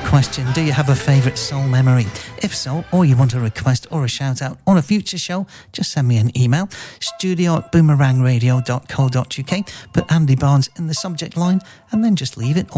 question, do you have a favourite soul memory? If so, or you want a request or a shout out on a future show, just send me an email, studio@boomerangradio.co.uk, put Andy Barnes in the subject line and then just leave it